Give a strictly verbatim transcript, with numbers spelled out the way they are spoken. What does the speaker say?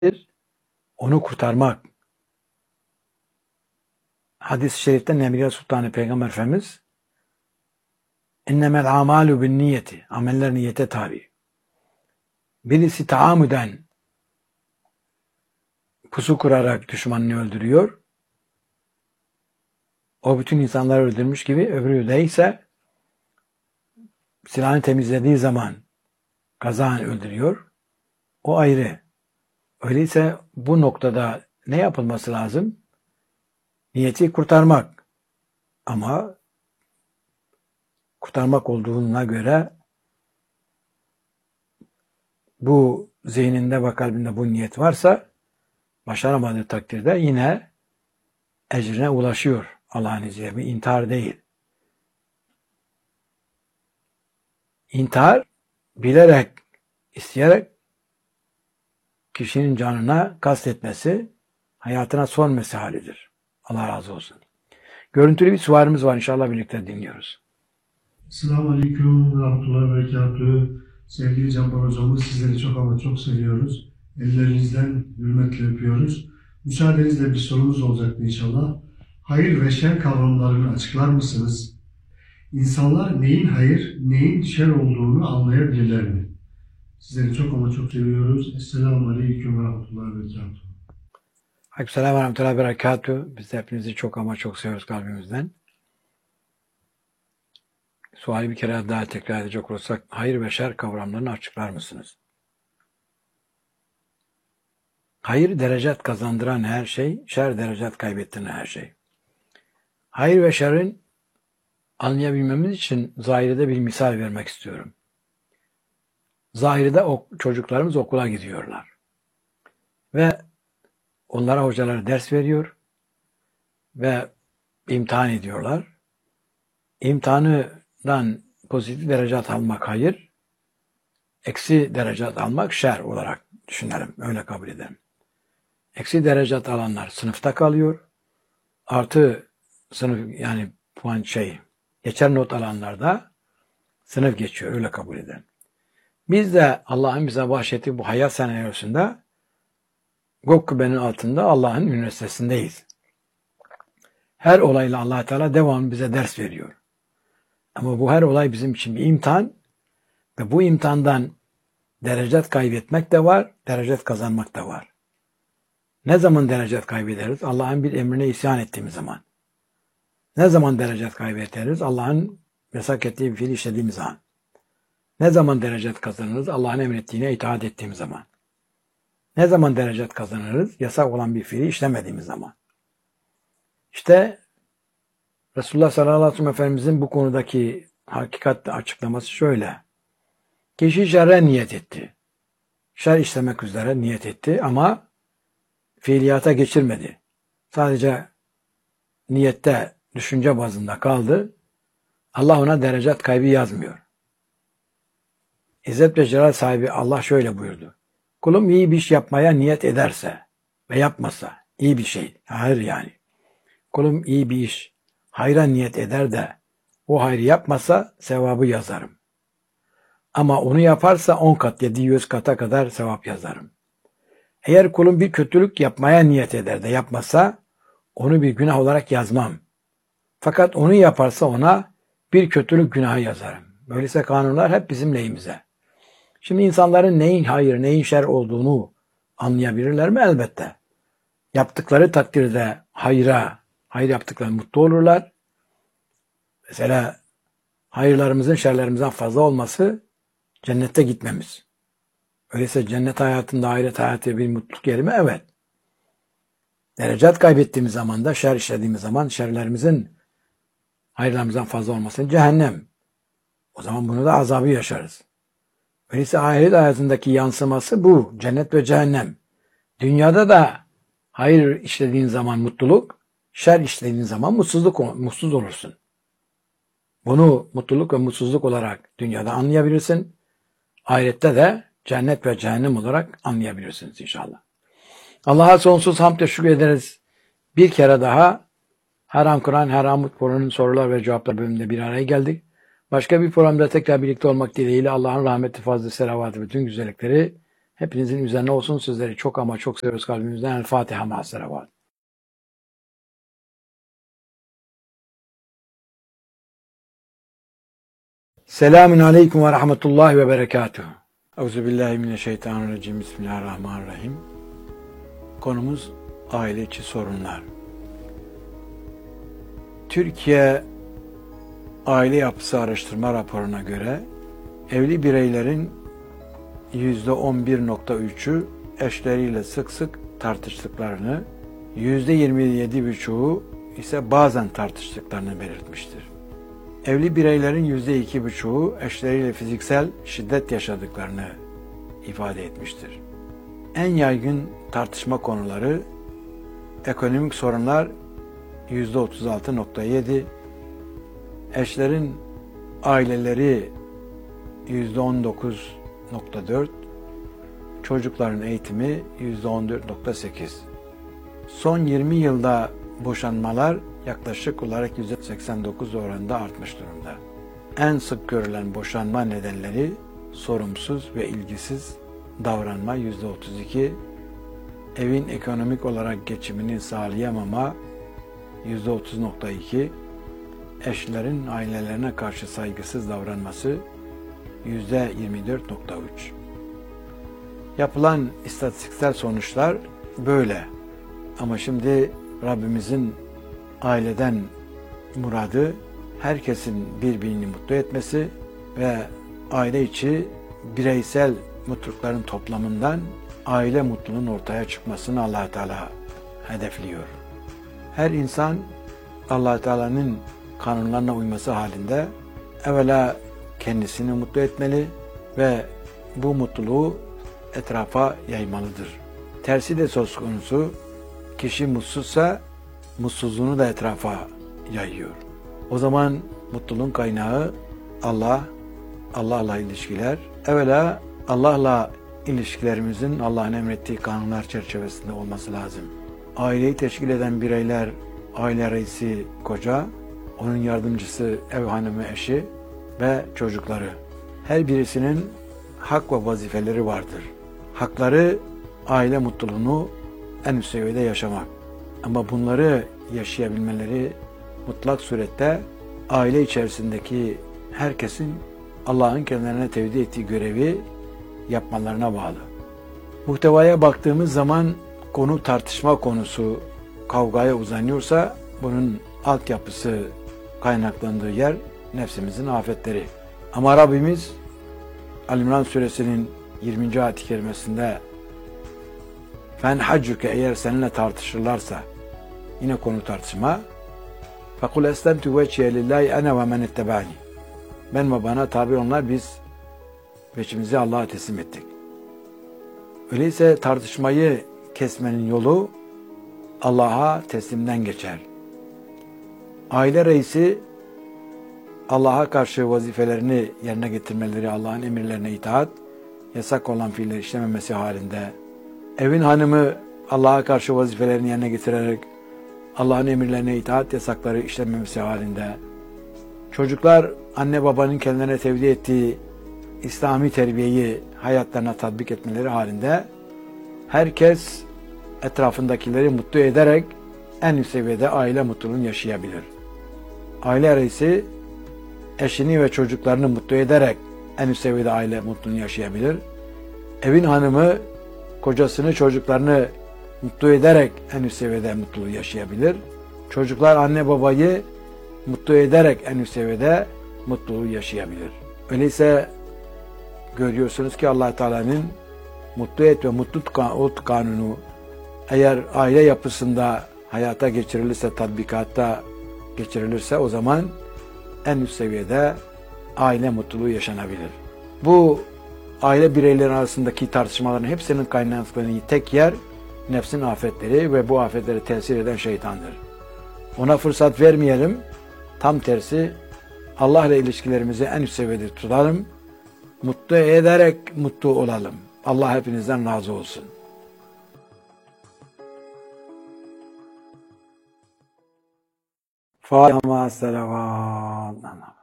onu kurtarmak. Hadis-i şerifte Nebiye Sultanı Peygamber Efendimiz innemel amalu bin niyeti, ameller niyete tabi. Birisi taamüden pusu kurarak düşmanını öldürüyor. O bütün insanları öldürmüş gibi, öbürü de ise silahını temizlediği zaman kazan öldürüyor. O ayrı. Öyleyse bu noktada ne yapılması lazım? Niyeti kurtarmak. Ama kurtarmak olduğuna göre bu zihninde ve kalbinde bu niyet varsa başaramadığı takdirde yine ecrine ulaşıyor Allah'ın izniyle. Bir intihar değil. İntihar bilerek, isteyerek kişinin canına kastetmesi, hayatına son mesalidir. Allah razı olsun. Görüntülü bir sualimiz var. İnşallah birlikte dinliyoruz. Selamun Aleyküm ve Rahmetullahi ve Berekatuhu. Sevgili Cabbar Hocamız, sizleri çok ama çok seviyoruz. Ellerinizden hürmetle öpüyoruz. Müsaadenizle bir sorumuz olacaktı inşallah. Hayır ve şer kavramlarını açıklar mısınız? İnsanlar neyin hayır, neyin şer olduğunu anlayabilirler mi? Sizleri çok ama çok seviyoruz. Esselamu Aleyküm ve Rahmetullahi ve Berekatuhu. Aleykümselam ve Rahmetullahi ve Berekatuhu. Biz de hepinizi çok ama çok seviyoruz kalbimizden. Suali bir kere daha tekrar edecek olursak, hayır ve şer kavramlarını açıklar mısınız? Hayır derecet kazandıran her şey, şer derecet kaybettiren her şey. Hayır ve şerin anlayabilmemiz için zahirde bir misal vermek istiyorum. Zahirde o çocuklarımız okula gidiyorlar. Ve onlara hocalar ders veriyor ve imtihan ediyorlar. İmtihanından pozitif derecet almak hayır, eksi derecet almak şer olarak düşünelim, öyle kabul edelim. Eksi derecet alanlar sınıfta kalıyor, artı sınıf yani puan şey, geçer not alanlar da sınıf geçiyor, öyle kabul edelim. Biz de Allah'ın bize bahşettiği bu hayat senaryosunda gök kubbenin altında Allah'ın üniversitesindeyiz. Her olayla Allah Teala devamlı bize ders veriyor. Ama bu her olay bizim için bir imtihan ve bu imtihandan derecet kaybetmek de var, derecet kazanmak da var. Ne zaman derecet kaybederiz? Allah'ın bir emrine isyan ettiğimiz zaman. Ne zaman derecet kaybederiz? Allah'ın yasak ettiği bir fiil işlediğimiz zaman. Ne zaman derecet kazanırız? Allah'ın emrettiğine itaat ettiğimiz zaman. Ne zaman derecet kazanırız? Yasak olan bir fiili işlemediğimiz zaman. İşte Resulullah sallallahu aleyhi ve sellem Efendimizin bu konudaki hakikatle açıklaması şöyle. Kişi şerre niyet etti. Şer işlemek üzere niyet etti ama fiiliyata geçirmedi. Sadece niyette, düşünce bazında kaldı. Allah ona derecet kaybı yazmıyor. İzzet ve Celal sahibi Allah şöyle buyurdu. Kulum iyi bir iş yapmaya niyet ederse ve yapmasa, iyi bir şey, hayır yani. Kulum iyi bir iş, hayra niyet eder de o hayrı yapmasa sevabı yazarım. Ama onu yaparsa on kat, yedi yüz kata kadar sevap yazarım. Eğer kulum bir kötülük yapmaya niyet eder de yapmasa onu bir günah olarak yazmam. Fakat onu yaparsa ona bir kötülük günahı yazarım. Böylese kanunlar hep bizim lehimize. Şimdi insanların neyin hayır, neyin şer olduğunu anlayabilirler mi? Elbette. Yaptıkları takdirde hayra, hayır yaptıkları mutlu olurlar. Mesela hayırlarımızın şerlerimizden fazla olması cennette gitmemiz. Öyleyse cennet hayatında ahiret hayatı bir mutluluk yeri mi? Evet. Derecet kaybettiğimiz zaman da şer işlediğimiz zaman şerlerimizin hayırlarımızdan fazla olmasın cehennem. O zaman bunu da azabı yaşarız. Öyleyse ahiret hayatındaki yansıması bu. Cennet ve cehennem. Dünyada da hayır işlediğin zaman mutluluk, şer işlediğin zaman mutsuzluk, mutsuz olursun. Bunu mutluluk ve mutsuzluk olarak dünyada anlayabilirsin. Ahirette de cennet ve cehennem olarak anlayabilirsiniz inşallah. Allah'a sonsuz hamd ve şükür ederiz. Bir kere daha Haram Kur'an, Haram Kur'an'ın sorular ve cevaplar bölümünde bir araya geldik. Başka bir programda tekrar birlikte olmak dileğiyle Allah'ın rahmeti, fazlı, selavatı, bütün güzellikleri hepinizin üzerine olsun. Sizleri çok ama çok seviyoruz kalbimizden. El Fatiha ma'as salavat. Selamun aleyküm ve rahmetullahi ve berekatuhu. Euzubillahimineşşeytanirracim. Bismillahirrahmanirrahim. Konumuz aile içi sorunlar. Türkiye Aile Yapısı Araştırma raporuna göre evli bireylerin yüzde on bir nokta üçü eşleriyle sık sık tartıştıklarını, yüzde yirmi yedi buçuğu ise bazen tartıştıklarını belirtmiştir. Evli bireylerin yüzde iki buçuğu eşleriyle fiziksel şiddet yaşadıklarını ifade etmiştir. En yaygın tartışma konuları ekonomik sorunlar yüzde otuz altı nokta yedi, eşlerin aileleri yüzde on dokuz nokta dört, çocukların eğitimi yüzde on dört nokta sekiz. Son yirmi yılda boşanmalar yaklaşık olarak yüzde seksen dokuz oranında artmış durumda. En sık görülen boşanma nedenleri sorumsuz ve ilgisiz davranma yüzde otuz iki, evin ekonomik olarak geçimini sağlayamama yüzde otuz nokta iki, eşlerin ailelerine karşı saygısız davranması yüzde yirmi dört nokta üç. Yapılan istatistiksel sonuçlar böyle. Ama şimdi Rabbimizin aileden muradı herkesin birbirini mutlu etmesi ve aile içi bireysel mutlulukların toplamından aile mutluluğunun ortaya çıkmasını Allah Teala hedefliyor. Her insan Allah Teala'nın kanunlarına uyması halinde evvela kendisini mutlu etmeli ve bu mutluluğu etrafa yaymalıdır. Tersi de söz konusu, kişi mutsuzsa mutsuzluğunu da etrafa yayıyor. O zaman mutluluğun kaynağı Allah, Allah'la ilişkiler. Evvela Allah'la ilişkilerimizin Allah'ın emrettiği kanunlar çerçevesinde olması lazım. Aileyi teşkil eden bireyler, aile reisi koca, onun yardımcısı ev hanımı eşi ve çocukları. Her birisinin hak ve vazifeleri vardır. Hakları aile mutluluğunu en üst seviyede yaşamak. Ama bunları yaşayabilmeleri mutlak surette aile içerisindeki herkesin Allah'ın kendilerine tevdi ettiği görevi yapmalarına bağlı. Muhtevaya baktığımız zaman konu tartışma konusu kavgaya uzanıyorsa bunun altyapısı kaynaklandığı yer nefsimizin afetleri. Ama Rabbimiz Al-İmran suresinin yirminci ayet-i kerimesinde "Fen haccuke" eğer seninle tartışırlarsa, yine konu tartışma, "Fekul eslemtu vecihe lillahi ene ve men ettebani." Ben ve bana tabi onlar, biz veçimizi Allah'a teslim ettik. Öyleyse tartışmayı kesmenin yolu Allah'a teslimden geçer. Aile reisi Allah'a karşı vazifelerini yerine getirmeleri, Allah'ın emirlerine itaat, yasak olan fiiller işlememesi halinde, evin hanımı Allah'a karşı vazifelerini yerine getirerek Allah'ın emirlerine itaat, yasakları işlememesi halinde, çocuklar anne babanın kendilerine tevdi ettiği İslami terbiyeyi hayatlarına tatbik etmeleri halinde herkes etrafındakileri mutlu ederek en üst seviyede aile mutluluğunu yaşayabilir. Aile reisi eşini ve çocuklarını mutlu ederek en üst seviyede aile mutluluğunu yaşayabilir. Evin hanımı kocasını, çocuklarını mutlu ederek en üst seviyede mutluluğu yaşayabilir. Çocuklar anne babayı mutlu ederek en üst seviyede mutluluğu yaşayabilir. Öyleyse görüyorsunuz ki Allah Teala'nın mutlu et ve mutlu ol kanunu eğer aile yapısında hayata geçirilirse, tatbikatta geçirilirse o zaman en üst seviyede aile mutluluğu yaşanabilir. Bu aile bireyleri arasındaki tartışmaların hepsinin kaynaklandığı tek yer nefsin afetleri ve bu afetleri tesir eden şeytandır. Ona fırsat vermeyelim. Tam tersi Allah ile ilişkilerimizi en üst seviyede tutalım. Mutlu ederek mutlu olalım. Allah hepinizden razı olsun. Fatiha ma'as salavat.